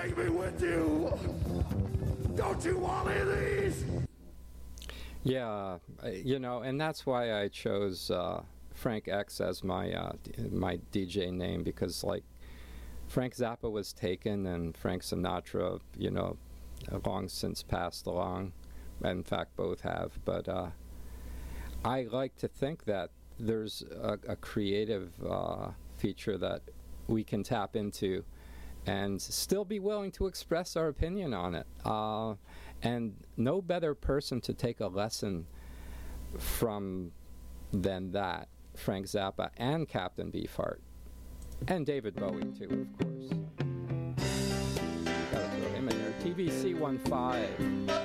take me with you. Don't you want any of these? Yeah, and that's why I chose Frank X as my DJ name, because like Frank Zappa was taken and Frank Sinatra, long since passed along. In fact, both have. But I like to think that there's a creative feature that we can tap into and still be willing to express our opinion on it. And no better person to take a lesson from than that, Frank Zappa and Captain Beefheart. And David Bowie, too, of course. Gotta throw him in there. TVC 15.